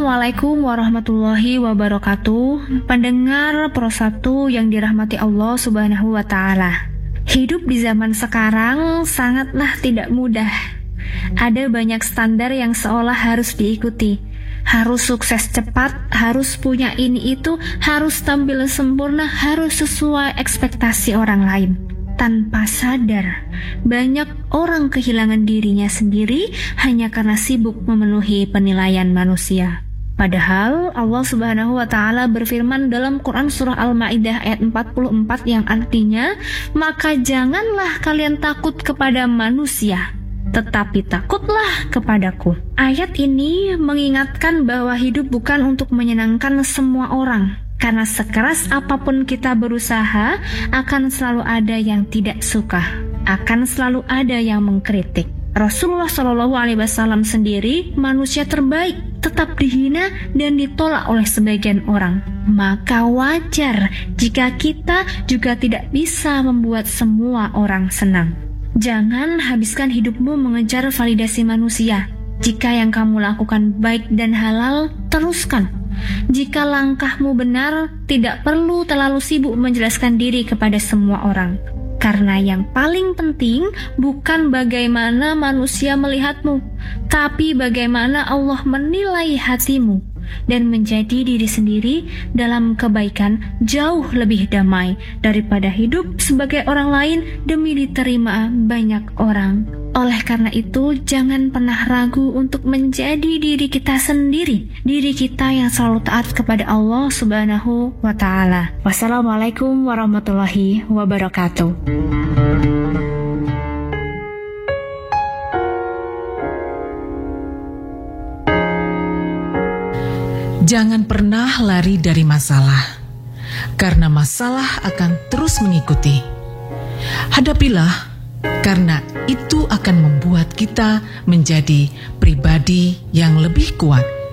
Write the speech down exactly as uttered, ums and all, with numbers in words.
Assalamualaikum warahmatullahi wabarakatuh. Pendengar Pro satu yang dirahmati Allah Subhanahu wa Ta'ala. Hidup di zaman sekarang sangatlah tidak mudah. Ada banyak standar yang seolah harus diikuti. Harus sukses cepat, harus punya ini itu, harus tampil sempurna, harus sesuai ekspektasi orang lain. Tanpa sadar, banyak orang kehilangan dirinya sendiri hanya karena sibuk memenuhi penilaian manusia. Padahal Allah Subhanahu wa Ta'ala berfirman dalam Quran surah Al-Maidah ayat empat puluh empat yang artinya, maka janganlah kalian takut kepada manusia, tetapi takutlah kepadaku. Ayat ini mengingatkan bahwa hidup bukan untuk menyenangkan semua orang. Karena sekeras apapun kita berusaha, akan selalu ada yang tidak suka, akan selalu ada yang mengkritik. Rasulullah shallallahu alaihi wasallam sendiri, manusia terbaik, tetap dihina dan ditolak oleh sebagian orang. Maka wajar jika kita juga tidak bisa membuat semua orang senang. Jangan habiskan hidupmu mengejar validasi manusia. Jika yang kamu lakukan baik dan halal, teruskan. Jika langkahmu benar, tidak perlu terlalu sibuk menjelaskan diri kepada semua orang. Karena yang paling penting bukan bagaimana manusia melihatmu, tapi bagaimana Allah menilai hatimu. Dan menjadi diri sendiri dalam kebaikan jauh lebih damai daripada hidup sebagai orang lain demi diterima banyak orang. Oleh karena itu, jangan pernah ragu untuk menjadi diri kita sendiri, diri kita yang selalu taat kepada Allah Subhanahu wa Ta'ala. Wassalamualaikum warahmatullahi wabarakatuh. Jangan pernah lari dari masalah, karena masalah akan terus mengikuti. Hadapilah, karena itu akan membuat kita menjadi pribadi yang lebih kuat